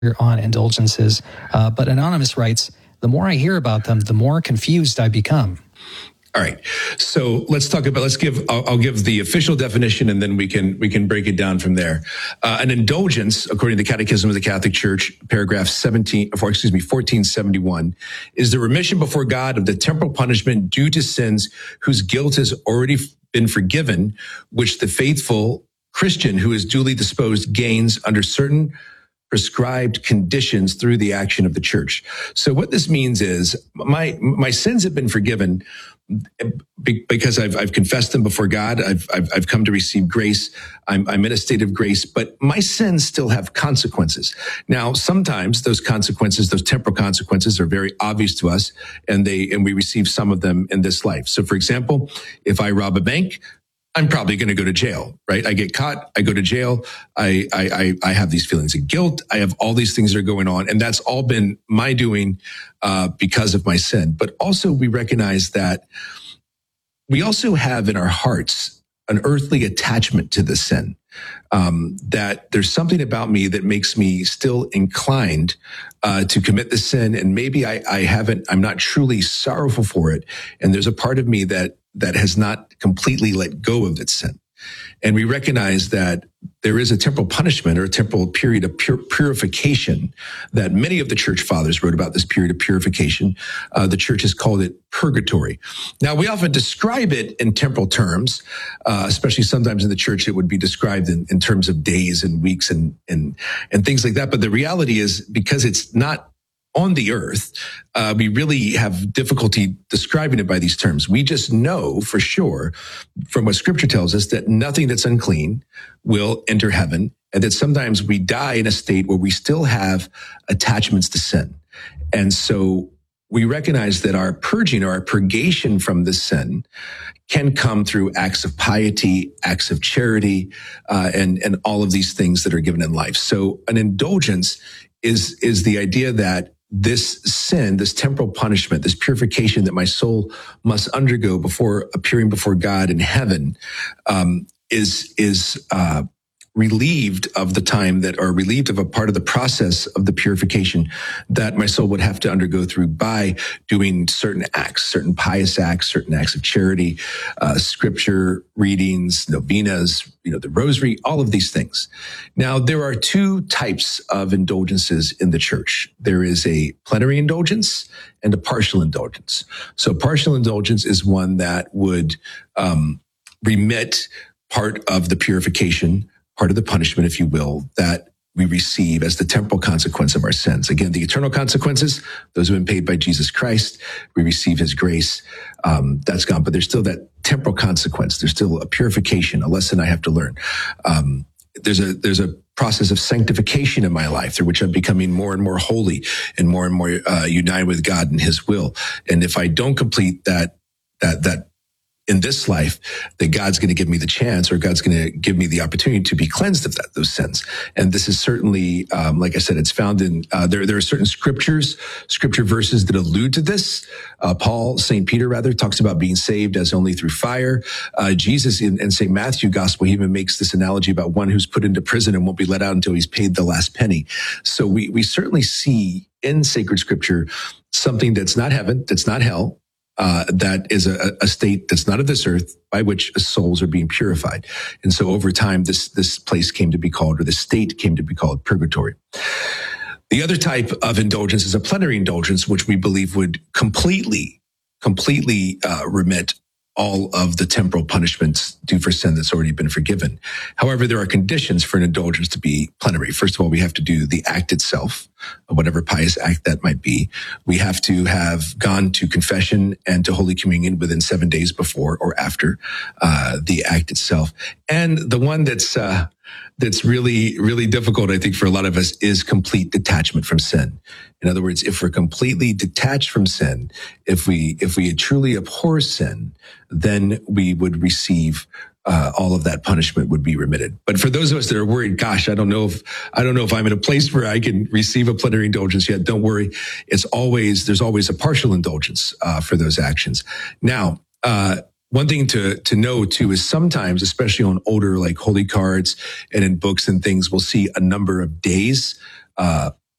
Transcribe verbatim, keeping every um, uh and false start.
on indulgences, uh, but Anonymous writes, the more I hear about them, the more confused I become. All right. So let's talk about, let's give, I'll, I'll give the official definition and then we can, we can break it down from there. Uh, an indulgence, according to the Catechism of the Catholic Church, paragraph seventeen, or excuse me, fourteen seventy-one, is the remission before God of the temporal punishment due to sins whose guilt has already been forgiven, which the faithful Christian who is duly disposed gains under certain prescribed conditions through the action of the church. So what this means is my, my sins have been forgiven because I've, I've confessed them before God. I've, I've, I've come to receive grace. I'm, I'm in a state of grace, but my sins still have consequences. Now, sometimes those consequences, those temporal consequences are very obvious to us and they, and we receive some of them in this life. So for example, if I rob a bank, I'm probably going to go to jail, right? I get caught. I go to jail. I, I, I, I have these feelings of guilt. I have all these things that are going on. And that's all been my doing, uh, because of my sin. But also we recognize that we also have in our hearts an earthly attachment to the sin. Um, that there's something about me that makes me still inclined, uh, to commit the sin. And maybe I, I haven't, I'm not truly sorrowful for it. And there's a part of me that that has not completely let go of its sin. And we recognize that there is a temporal punishment or a temporal period of pur- purification that many of the church fathers wrote about this period of purification. Uh, the church has called it purgatory. Now, we often describe it in temporal terms, uh, especially sometimes in the church, it would be described in, in terms of days and weeks and, and, and things like that. But the reality is because it's not on the earth, uh, we really have difficulty describing it by these terms. We just know for sure from what scripture tells us that nothing that's unclean will enter heaven, and that sometimes we die in a state where we still have attachments to sin. And so we recognize that our purging or our purgation from this sin can come through acts of piety, acts of charity, uh, and, and all of these things that are given in life. So an indulgence is, is the idea that this sin, this temporal punishment, this purification that my soul must undergo before appearing before God in heaven, um, is, is, uh, relieved of the time that, or relieved of a part of the process of the purification that my soul would have to undergo through by doing certain acts, certain pious acts, certain acts of charity, uh, scripture readings, novenas, you know, the rosary, all of these things. Now, there are two types of indulgences in the church. There is a plenary indulgence and a partial indulgence. So partial indulgence is one that would, um, remit part of the purification, part of the punishment, if you will, that we receive as the temporal consequence of our sins. Again, the eternal consequences, those have been paid by Jesus Christ. We receive his grace. Um, that's gone, but there's still that temporal consequence. There's still a purification, a lesson I have to learn. Um, there's a, there's a process of sanctification in my life through which I'm becoming more and more holy and more and more, uh, united with God and his will. And if I don't complete that, that, that, in this life, that God's going to give me the chance, or God's going to give me the opportunity to be cleansed of that, those sins. And this is certainly, um, like I said, it's found in, uh, there, there are certain scriptures, scripture verses that allude to this. Uh, Paul, Saint Peter rather, talks about being saved as only through fire. Uh, Jesus in, in Saint Matthew gospel, he even makes this analogy about one who's put into prison and won't be let out until he's paid the last penny. So we, we certainly see in sacred scripture something that's not heaven, that's not hell, Uh, that is a, a state that's not of this earth by which souls are being purified. And so over time, this, this place came to be called, or the state came to be called purgatory. The other type of indulgence is a plenary indulgence, which we believe would completely, completely, uh, remit all of the temporal punishments due for sin that's already been forgiven. However, there are conditions for an indulgence to be plenary. First of all, we have to do the act itself, whatever pious act that might be. We have to have gone to confession and to Holy Communion within seven days before or after uh, the act itself. And the one that's uh, that's really, really difficult, I think, for a lot of us is complete detachment from sin. In other words, if we're completely detached from sin, if we if we truly abhor sin, then we would receive uh, all of that punishment would be remitted. But for those of us that are worried, gosh, I don't know if I don't know if I'm in a place where I can receive a plenary indulgence yet. Don't worry, it's always there's always a partial indulgence uh, for those actions. Now. Uh, One thing to, to know too is sometimes, especially on older, like holy cards and in books and things, we'll see a number of days, uh,